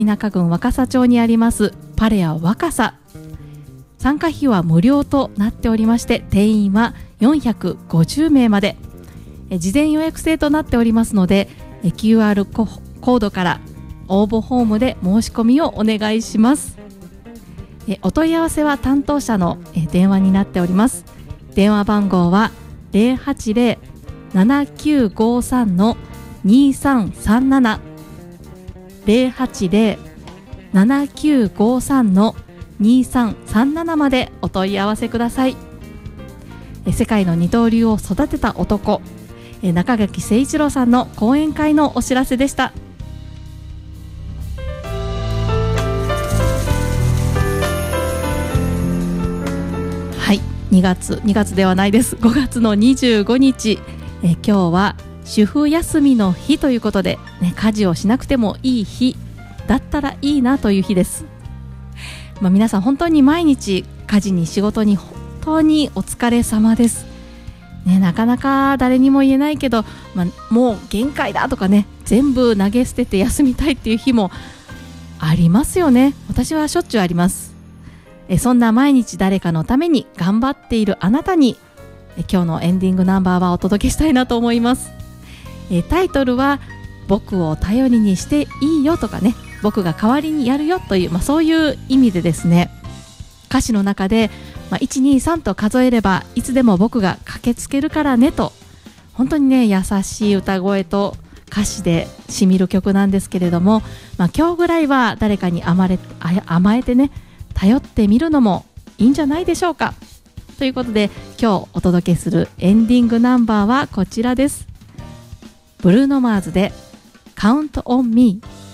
田舎郡若狭町にありますパレア若狭、参加費は無料となっておりまして、定員は450名まで。事前予約制となっておりますので、QR コードから応募フォームで申し込みをお願いします。お問い合わせは担当者の電話になっております。電話番号は 080-7953-2337 080-7953-2337までお問い合わせください。世界の二刀流を育てた男、中垣誠一郎さんの講演会のお知らせでした。はい、2月ではないです。5月の25日、今日は主婦休みの日ということで、家事をしなくてもいい日だったらいいなという日です。皆さん本当に毎日家事に仕事に本当にお疲れ様です。なかなか誰にも言えないけど、もう限界だとかね、全部投げ捨てて休みたいっていう日もありますよね。私はしょっちゅうあります。そんな毎日誰かのために頑張っているあなたに、今日のエンディングナンバーはお届けしたいなと思います。タイトルは僕を頼りにしていいよとかね、僕が代わりにやるよという、そういう意味でですね、歌詞の中で123と数えればいつでも僕が駆けつけるからねと、本当にね優しい歌声と歌詞でしみる曲なんですけれども、今日ぐらいは誰かに甘えてね、頼ってみるのもいいんじゃないでしょうか。ということで今日お届けするエンディングナンバーはこちらです。ブルーノマーズで Count on Me。